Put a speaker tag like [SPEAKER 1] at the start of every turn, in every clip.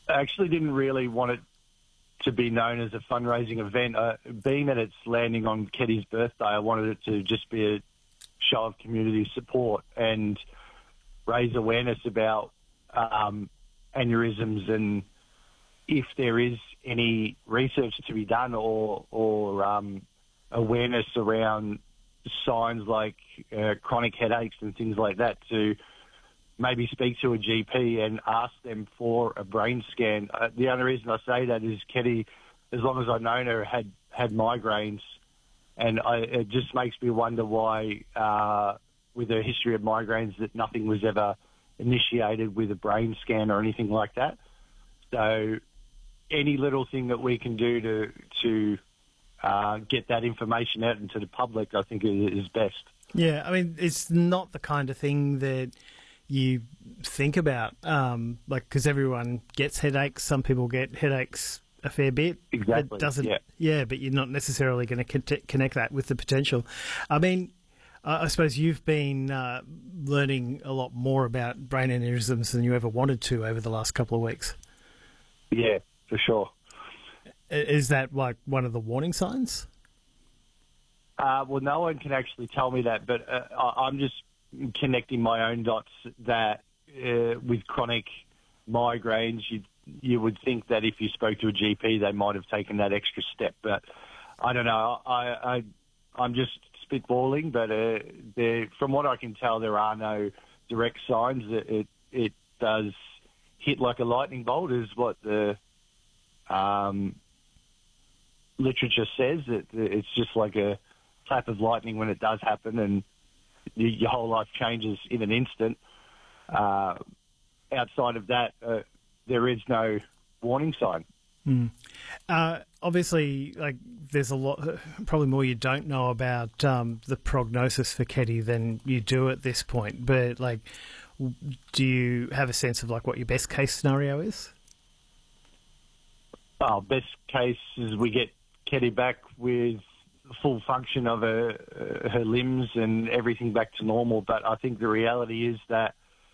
[SPEAKER 1] I actually didn't really want it to be known as a fundraising event. Being that it's landing on Keddy's birthday, I wanted it to just be a show of community support and raise awareness about aneurysms, and if there is any research to be done or awareness around signs like chronic headaches and things like that, to maybe speak to a GP and ask them for a brain scan. The only reason I say that is Keddy, as long as I've known her, had migraines, and it just makes me wonder why, with her history of migraines, that nothing was ever initiated with a brain scan or anything like that. So any little thing that we can do to get that information out into the public, I think is best.
[SPEAKER 2] Yeah, I mean, it's not the kind of thing that you think about, because everyone gets headaches. Some people get headaches a fair bit.
[SPEAKER 1] Exactly.
[SPEAKER 2] It doesn't. Yeah, but you're not necessarily going to connect that with the potential. I mean, I suppose you've been learning a lot more about brain aneurysms than you ever wanted to over the last couple of weeks.
[SPEAKER 1] Yeah, for sure.
[SPEAKER 2] Is that like one of the warning signs?
[SPEAKER 1] Well, no one can actually tell me that, but I'm just connecting my own dots that with chronic migraines, you would think that if you spoke to a GP, they might have taken that extra step. But I don't know. I'm just spitballing, but from what I can tell, there are no direct signs. It does hit like a lightning bolt, is what the literature says. It's just like a clap of lightning when it does happen, and your whole life changes in an instant. Outside of that, there is no warning sign.
[SPEAKER 2] Obviously, like, there's a lot, probably more you don't know about the prognosis for Keddy than you do at this point. But like, do you have a sense of like what your best case scenario is?
[SPEAKER 1] Best case is we get Keddy back with full function of her limbs and everything back to normal. But I think the reality is that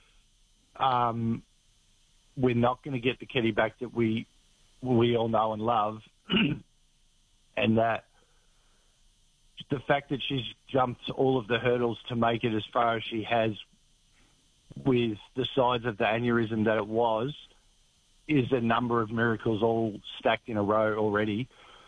[SPEAKER 1] we're not going to get the Keddy back that we all know and love, and that the fact that she's jumped all of the hurdles to make it as far as she has with the size of the aneurysm that it was is a number of miracles all stacked in a row already.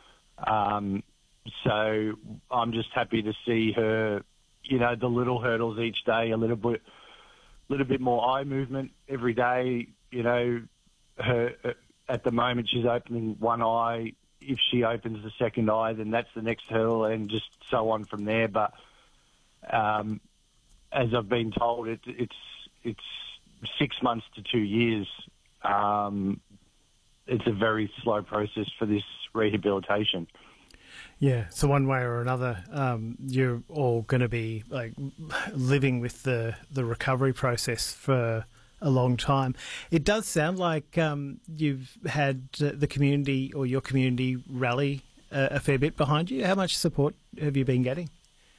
[SPEAKER 1] So I'm just happy to see her, the little hurdles each day, a little bit more eye movement every day. Her at the moment she's opening one eye. If she opens the second eye, then that's the next hurdle, and just so on from there. But as I've been told, it's 6 months to 2 years. It's a very slow process for this rehabilitation.
[SPEAKER 2] Yeah, so one way or another, you're all going to be like living with the recovery process for a long time. It does sound like you've had the community or your community rally a fair bit behind you. How much support have you been getting?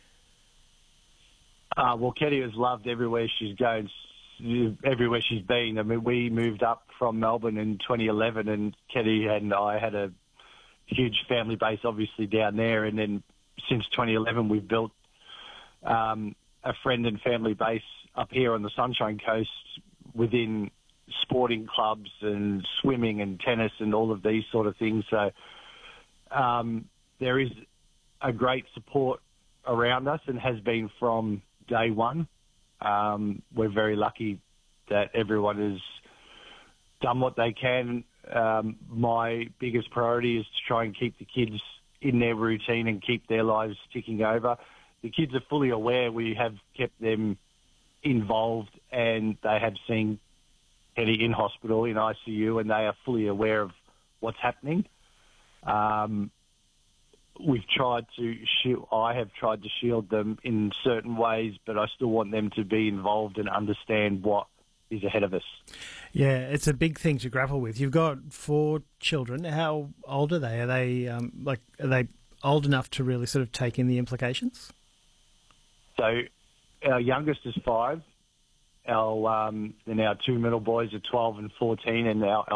[SPEAKER 1] Well, Keddy has loved everywhere she's gone, everywhere she's been. I mean, we moved up from Melbourne in 2011, and Keddy and I had a huge family base obviously down there, and then since 2011 we've built a friend and family base up here on the Sunshine Coast within sporting clubs and swimming and tennis and all of these sort of things. So there is a great support around us and has been from day one. We're very lucky that everyone has done what they can. My biggest priority is to try and keep the kids in their routine and keep their lives ticking over. The kids are fully aware we have kept them involved, and they have seen Keddy in hospital, in ICU, and they are fully aware of what's happening. We've tried to I have tried to shield them in certain ways, but I still want them to be involved and understand what is ahead of us.
[SPEAKER 2] Yeah, it's a big thing to grapple with. You've got 4 children. How old are they? Are they old enough to really sort of take in the implications?
[SPEAKER 1] So our youngest is 5. Then our 2 middle boys are 12 and 14, and our